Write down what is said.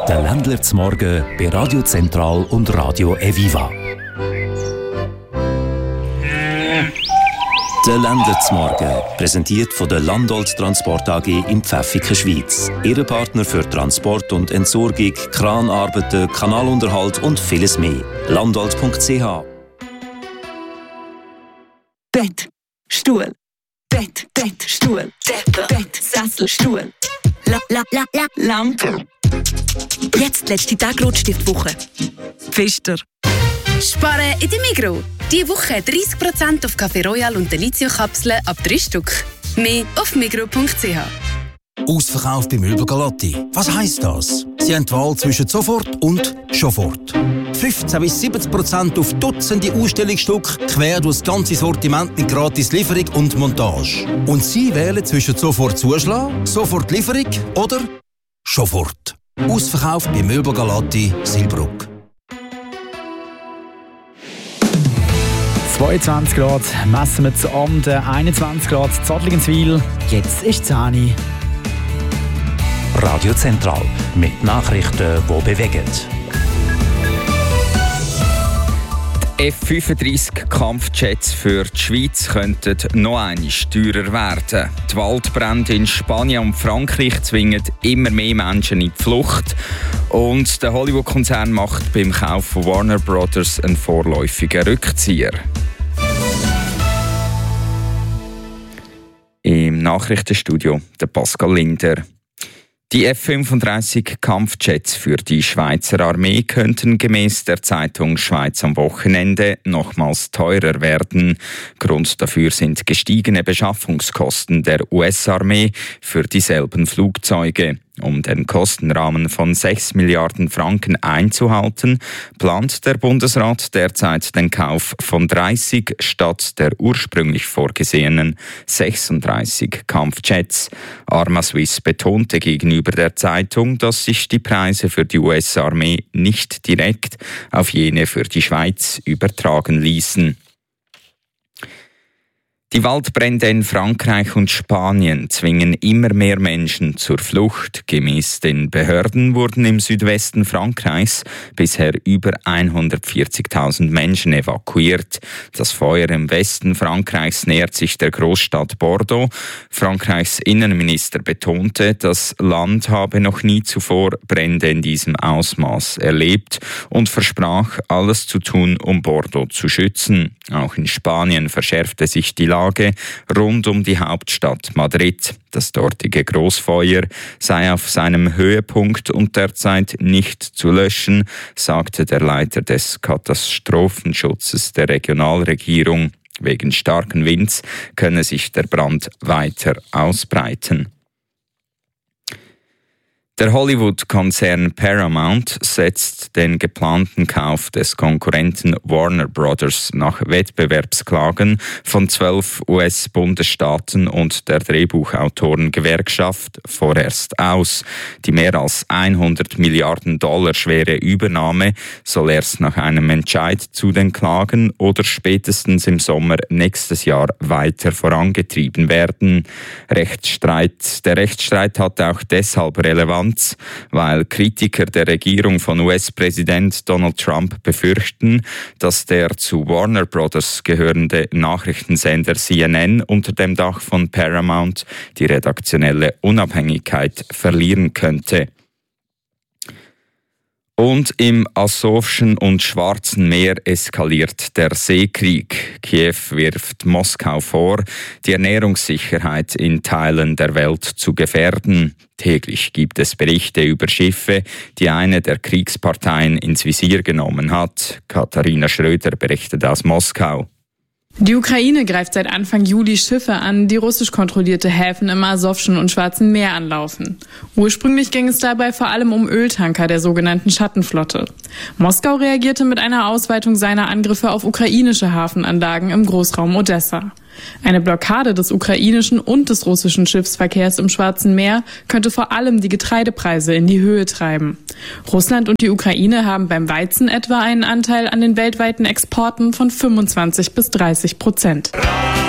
Der Ländler zum Morgen bei Radio Zentral und Radio Eviva. Der Ländler zum Morgen, präsentiert von der Landolt Transport AG in Pfäffiken, Schweiz. Ihre Partner für Transport und Entsorgung, Kranarbeiten, Kanalunterhalt und vieles mehr. Landolt.ch. Bett, Stuhl, Bett, Stuhl, Bett, Sessel, Stuhl, Lampe. Jetzt letzte Tag Rotstiftwoche. Pfister. Sparen in der Migros. Diese Woche 30% auf Café Royal und Delizio-Kapseln ab 3 Stück. Mehr auf migros.ch. Ausverkauf bei Möbel Galotti. Was heisst das? Sie haben die Wahl zwischen sofort und Schofort. 15-70% auf Dutzende Ausstellungsstücke quer durch das ganze Sortiment mit gratis Lieferung und Montage. Und Sie wählen zwischen sofort Zuschlag, sofort Lieferung oder Schofort. Ausverkauf bei Möbel Galotti, Silbruck. 22 Grad messen wir zu Abend, 21 Grad Zottligenswil. Jetzt ist es 10. Radio Zentral mit Nachrichten, die bewegen. F-35-Kampfjets für die Schweiz könnten noch einmal teurer werden. Die Waldbrände in Spanien und Frankreich zwingen immer mehr Menschen in die Flucht. Und der Hollywood-Konzern macht beim Kauf von Warner Brothers einen vorläufigen Rückzieher. Im Nachrichtenstudio der Pascal Linder. Die F-35-Kampfjets für die Schweizer Armee könnten gemäss der Zeitung Schweiz am Wochenende nochmals teurer werden. Grund dafür sind gestiegene Beschaffungskosten der US-Armee für dieselben Flugzeuge. Um den Kostenrahmen von 6 Milliarden Franken einzuhalten, plant der Bundesrat derzeit den Kauf von 30 statt der ursprünglich vorgesehenen 36 Kampfjets. Arma-Swiss betonte gegenüber der Zeitung, dass sich die Preise für die US-Armee nicht direkt auf jene für die Schweiz übertragen ließen. Die Waldbrände in Frankreich und Spanien zwingen immer mehr Menschen zur Flucht. Gemäss den Behörden wurden im Südwesten Frankreichs bisher über 140.000 Menschen evakuiert. Das Feuer im Westen Frankreichs nähert sich der Großstadt Bordeaux. Frankreichs Innenminister betonte, das Land habe noch nie zuvor Brände in diesem Ausmaß erlebt und versprach, alles zu tun, um Bordeaux zu schützen. Auch in Spanien verschärfte sich die Lage rund um die Hauptstadt Madrid. Das dortige Großfeuer sei auf seinem Höhepunkt und derzeit nicht zu löschen, sagte der Leiter des Katastrophenschutzes der Regionalregierung. Wegen starken Winds könne sich der Brand weiter ausbreiten. Der Hollywood-Konzern Paramount setzt den geplanten Kauf des Konkurrenten Warner Brothers nach Wettbewerbsklagen von 12 US-Bundesstaaten und der Drehbuchautorengewerkschaft vorerst aus. Die mehr als 100 Milliarden Dollar schwere Übernahme soll erst nach einem Entscheid zu den Klagen oder spätestens im Sommer nächstes Jahr weiter vorangetrieben werden. Der Rechtsstreit hatte auch deshalb Relevanz, weil Kritiker der Regierung von US-Präsident Donald Trump befürchten, dass der zu Warner Brothers gehörende Nachrichtensender CNN unter dem Dach von Paramount die redaktionelle Unabhängigkeit verlieren könnte. Und im Asowschen und Schwarzen Meer eskaliert der Seekrieg. Kiew wirft Moskau vor, die Ernährungssicherheit in Teilen der Welt zu gefährden. Täglich gibt es Berichte über Schiffe, die eine der Kriegsparteien ins Visier genommen hat. Katharina Schröder berichtet aus Moskau. Die Ukraine greift seit Anfang Juli Schiffe an, die russisch kontrollierte Häfen im Asowschen und Schwarzen Meer anlaufen. Ursprünglich ging es dabei vor allem um Öltanker der sogenannten Schattenflotte. Moskau reagierte mit einer Ausweitung seiner Angriffe auf ukrainische Hafenanlagen im Großraum Odessa. Eine Blockade des ukrainischen und des russischen Schiffsverkehrs im Schwarzen Meer könnte vor allem die Getreidepreise in die Höhe treiben. Russland und die Ukraine haben beim Weizen etwa einen Anteil an den weltweiten Exporten von 25-30%.